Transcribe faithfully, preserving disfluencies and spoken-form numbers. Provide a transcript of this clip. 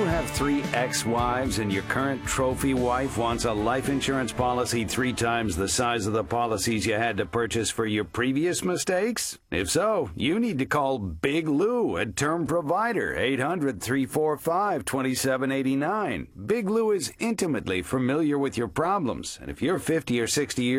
have three ex-wives and your current trophy wife wants a life insurance policy three times the size of the policies you had to purchase for your previous mistakes? If so, you need to call Big Lou at Term Provider, eight hundred, three four five, two seven eight nine. Big Lou is intimately familiar with your problems, and if you're fifty or sixty years